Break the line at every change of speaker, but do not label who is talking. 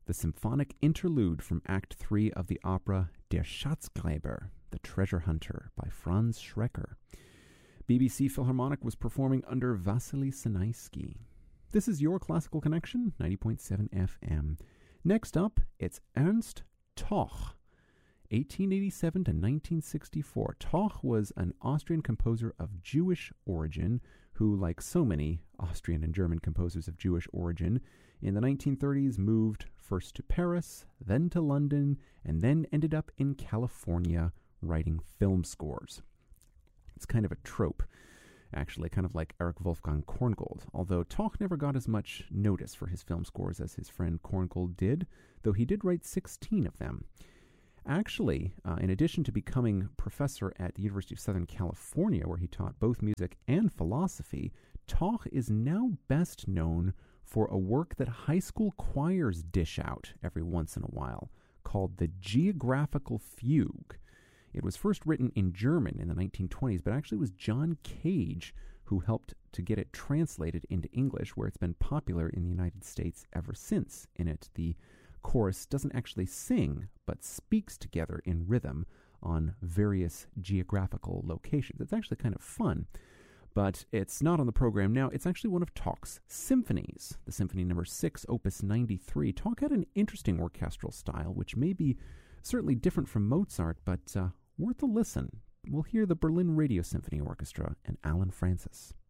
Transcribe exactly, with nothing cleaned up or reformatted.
the symphonic interlude from Act three of the opera Der Schatzgräber, The Treasure Hunter, by Franz Schreker. B B C Philharmonic was performing under Vasily Sinaisky. This is your Classical Connection, ninety point seven F M. Next up, it's Ernst Toch, eighteen eighty-seven to nineteen sixty-four. Toch was an Austrian composer of Jewish origin who, like so many Austrian and German composers of Jewish origin, in the nineteen thirties moved first to Paris, then to London, and then ended up in California writing film scores. It's kind of a trope, actually, kind of like Erich Wolfgang Korngold, although Toch never got as much notice for his film scores as his friend Korngold did, though he did write sixteen of them. Actually, uh, in addition to becoming professor at the University of Southern California, where he taught both music and philosophy, Toch is now best known for a work that high school choirs dish out every once in a while, called the Geographical Fugue. It was first written in German in the nineteen twenties, but actually it was John Cage who helped to get it translated into English, where it's been popular in the United States ever since. In it, the chorus doesn't actually sing, but speaks together in rhythm on various geographical locations. It's actually kind of fun, but it's not on the program now. It's actually one of Toch's symphonies, the Symphony Number six, Opus ninety-three. Toch had an interesting orchestral style, which may be certainly different from Mozart, but uh, worth a listen. We'll hear the Berlin Radio Symphony Orchestra and Alan Francis.